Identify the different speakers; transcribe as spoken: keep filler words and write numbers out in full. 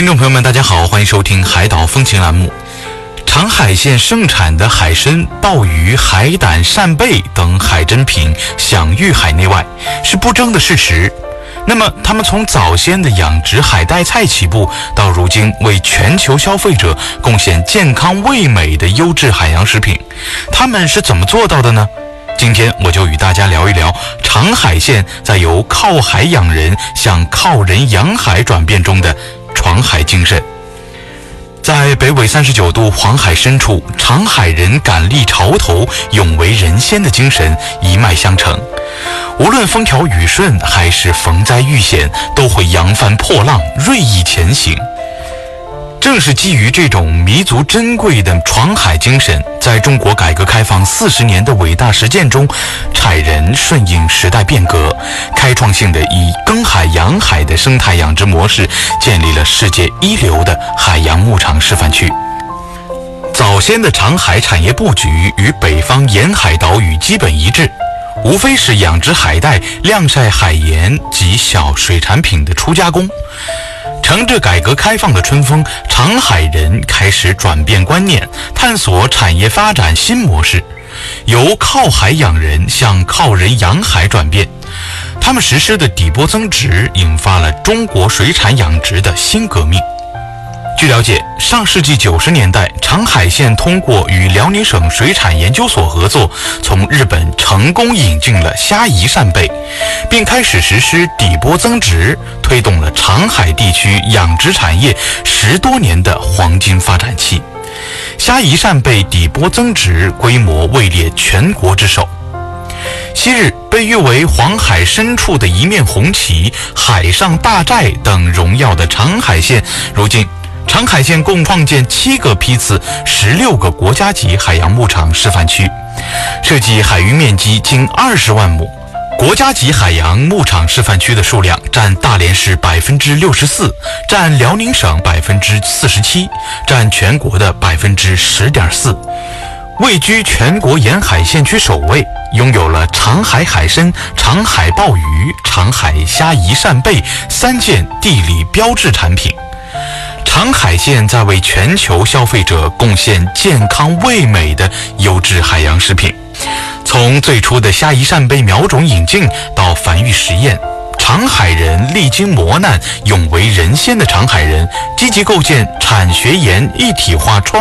Speaker 1: 听众朋友们，大家好，欢迎收听海岛风情栏目。长海县盛产的海参、鲍鱼、海胆、扇贝等海珍品享誉海内外，是不争的事实。那么他们从早先的养殖海带菜起步，到如今为全球消费者贡献健康味美的优质海洋食品，他们是怎么做到的呢？今天我就与大家聊一聊长海县在由靠海养人向靠人养海转变中的闯海精神。在北纬三十九度黄海深处，长海人敢立潮头、勇为人先的精神一脉相承，无论风调雨顺还是逢灾遇险，都会扬帆破浪，锐意前行。正是基于这种弥足珍贵的闯海精神，在中国改革开放四十年的伟大实践中，产人顺应时代变革，开创性的以耕海养海的生态养殖模式，建立了世界一流的海洋牧场示范区。早先的长海产业布局与北方沿海岛屿基本一致，无非是养殖海带、晾晒海盐及小水产品的初加工。乘着改革开放的春风，长海人开始转变观念，探索产业发展新模式，由靠海养人向靠人养海转变。他们实施的底波增值引发了中国水产养殖的新革命。据了解，上世纪九十年代，长海县通过与辽宁省水产研究所合作，从日本成功引进了虾夷扇贝，并开始实施底波增值，推动了长海地区养殖产业十多年的黄金发展期。虾夷扇贝底波增值规模位列全国之首。昔日被誉为黄海深处的一面红旗、海上大寨等荣耀的长海县，如今长海县共创建七个批次、十六个国家级海洋牧场示范区，设计海域面积近二十万亩。国家级海洋牧场示范区的数量占大连市百分之六十四，占辽宁省百分之四十七，占全国的百分之十点四，位居全国沿海县区首位，拥有了长海海参、长海鲍鱼、长海虾夷扇贝三件地理标志产品。长海县在为全球消费者贡献健康味美的优质海洋食品。从最初的虾夷扇贝苗种引进到繁育实验，长海人历经磨难，勇为人先的长海人积极构建产学研一体化创